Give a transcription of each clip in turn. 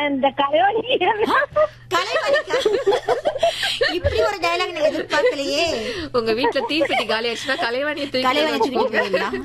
இந்த கலைவாணி கலைவாணிக்கா? இப்படி ஒரு டயலாக் நீங்க எதிர்பார்க்கலையே. உங்க வீட்டுல தீப்பெட்டி காலி ஆச்சுன்னா கலைவாணியை கலைவாணி தூக்கி தூக்கிட்டு போயிடலாம்.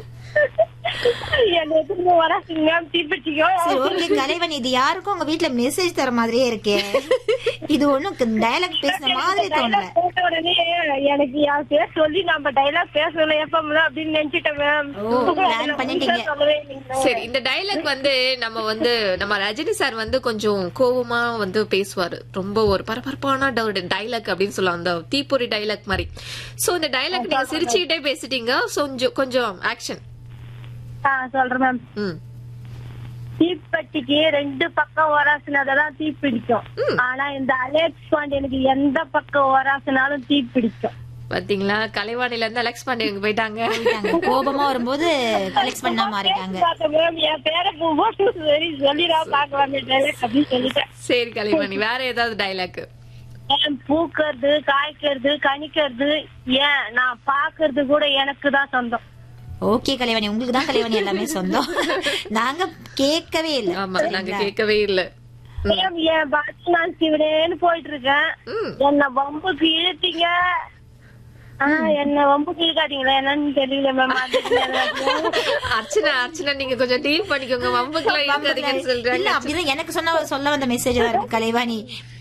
என்ன திரும்ப வராங்க மேம் தீப்பெட்டிக்கோ. சரி, ஓகே கலைவாணி, இது யாருக்கும் உங்க வீட்டுல மெசேஜ் தர மாதிரியே இருக்கே. இது ஒண்ணும் டயலாக் பேசுன மாதிரி தோணல. போட்ட உடனே எனக்கு என் பேர் சொல்லி நம்ம டைலாக் பேசணும் எப்ப அப்படின்னு நினைச்சிட்டேன் மேம். ஓ, plan பண்ணிட்டீங்க. சொல்லவே இல்லைங்க. சரி, இந்த டைலாக் நம்ம ரஜினி சார் கொஞ்சம் கோவமா பேசுவாரு. ரொம்ப ஒரு பரபரப்பான டைலாக் அப்படின்னு சொல்லலாம், அந்த தீப்பொறி டைலாக் மாதிரி. சோ இந்த டைலாக் நீங்க சிரிச்சுக்கிட்டே பேசிட்டீங்க. கொஞ்சம் ஆக்ஷன். சொல்றேன் மேம். தீப்பெட்டிக்கு 2 பக்கம் ஒராசினாதான் தீ பிடிக்கும். ஆனா இந்த அலெக்ஸ் பாண்டியனுக்கு எந்த பக்கம் ஒராசினாலும் தீ பிடிக்கும். பாத்தீங்களா, கலைவாணில இருந்து அலெக்ஸ் பாண்டியனுக்கு போயிட்டாங்க. கோபமா வரும்போது கலெக்ட் பண்ண மாறிட்டாங்க. என் பேரை போட்டு சரி சொல்லிடா பாக்கலாம் அப்படின்னு சொல்லிட்டேன். சரி கலைவாணி, வேற ஏதாவது டைலாக்? பூக்கிறது, காய்க்கிறது, கணிக்கிறது, ஏன் நான் பாக்குறது கூட எனக்கு தான் சொந்தம். ஓகே கலைவாணி, உங்களுக்கு தான் கலைவாணி எல்லாமே சொந்தம். நாங்க கேட்கவே இல்ல. ஆமா, நாங்க கேட்கவே இல்ல. என் பாட்டு நான் சிவனேன்னு போயிட்டு இருக்கேன். என்ன வம்புக்கு இழுத்தீங்க. என்ன வம்புக்கு இழுக்காதீங்களா என்னன்னு தெரியல மேம். அர்ச்சனா நீங்க கொஞ்சம் டீல் பண்ணிக்கோங்க. வம்புக்குலாம் இழுக்காதீங்கன்னு சொல்றாங்க. அப்படிதான் எனக்கு சொல்ல வந்த மெசேஜ் தான் இருக்கு கலைவாணி.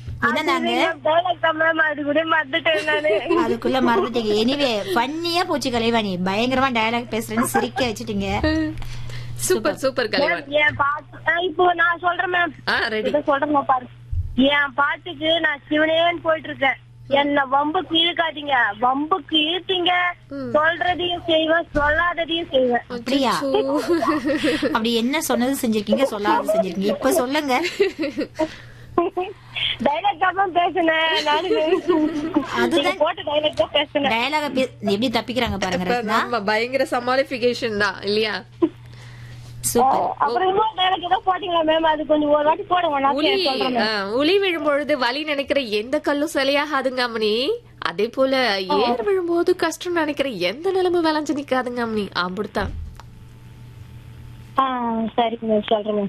அதுக்குள்ள மறந்துட்டீங்க. எனிவே பண்ணியா போச்சு கலைவாணி, பயங்கரமா டயலாக் பேசுறேன்னு சிரிக்க வச்சுட்டீங்க. Super super Kalaivani. இப்போ நான் சொல்றேன் மேம். சொல்றேன் பாரு. என் பாட்டுக்கு நான் சிவனேன்னு போயிட்டு இருக்கேன். என்ன வம்புக்கு இழுக்காதீங்க. வம்புக்கு இழுத்தீங்க சொல்றதையும் செய்வேன், சொல்லாததையும் செய்வேன். அப்படியா? அப்படி என்ன சொன்னது செஞ்சிருக்கீங்க, சொல்லாத செஞ்சிருக்கீங்க? இப்ப சொல்லுங்க. எப்படி தப்பிக்கிறாங்க பாருங்க. பயங்கர சமாளிஃபிகேஷன் தான் இல்லையா? உளி விழும்பொழுது வலி நினைக்கிற எந்த கல்லும் சிலையாகாதுங்க அம்மனி. அதே போல ஏர் விழும்போது கஷ்டம் நினைக்கிற எந்த நிலைமை விளைஞ்சு நிக்காதுங்க அம்மனி. அப்படித்தான். சரிங்க சொல்றேன்.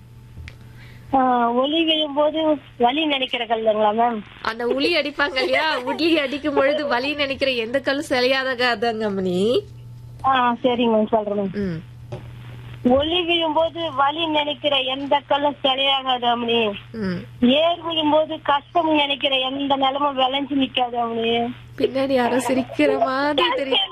ஒளி விழும்போது வலி நினைக்கிற கல்லுங்களா மேம்? அந்த உளி அடிப்பாங்க இல்லையா, உளி அடிக்கும் பொழுது வலி நினைக்கிற எந்த கல்லும் சிலையாதாங்க அம்மனி. சரிங்க சொல்றேன். ஒளி விழும்போது வலி நினைக்கிற எந்த கல்லும் சிலையாகாது அம்மனி. ஏர் விழும்போது கஷ்டம் நினைக்கிற எந்த நிலமும் விளைஞ்சு நிக்காது அம்மனி. பின்னாடி யாரோ சிரிக்கிற மாதிரி தெரியும்.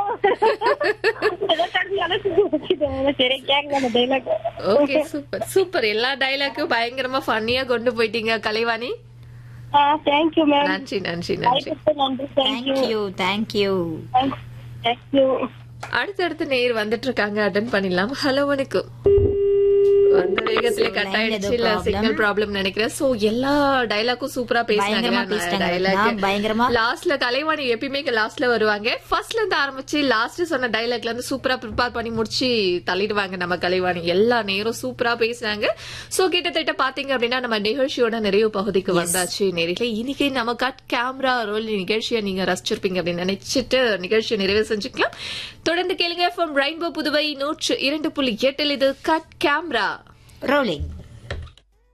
Okay, super super. எல்லா டைலாக்கும் பயங்கரமா ஃபன்னியா கொண்டு போயிட்டீங்க கலைவாணி. Thank you ma'am. நன்றி நன்றி நன்றி. தேங்க்யூ. அடுத்தடுத்து நேர் வந்துட்டு இருக்காங்க, அட்டன் பண்ணிடலாம். ஹலோ வணக்கம். அந்த வேகத்துல கட் ஆயிடுச்சு, இல்ல சிக்னல் ப்ராப்ளம் நினைக்கிறேன். சோ எல்லா டைலாக்கும் சூப்பரா பேசினாங்க. லாஸ்ட்ல கலைவாணி எப்பயுமே லாஸ்ட்ல வருவாங்க. ஃபர்ஸ்ட்ல இருந்து ஆரம்பிச்சு லாஸ்ட் சொன்ன டைலாக்ல இருந்து சூப்பரா ப்ரிப்பேர் பண்ணி முடிச்சு தள்ளிடுவாங்க நம்ம கலைவாணி. எல்லா நேரம் சூப்பரா பேசினாங்க. சோ கிட்டத்தட்ட பாத்தீங்க அப்படின்னா நம்ம நிகழ்ச்சியோட நிறைய பகுதிக்கு வந்தாச்சு. நேரில் இன்னைக்கு நம்ம கட் கேமரா ரோல் நிகழ்ச்சியை நீங்க ரசிச்சிருப்பீங்க அப்படின்னு நினைச்சிட்டு நிகழ்ச்சியை நிறைவு செஞ்சுக்கலாம். தொடர்ந்து கேளுங்க. FM rainbow Puduvai 102.8. இது கட் கேமரா ரோலிங்.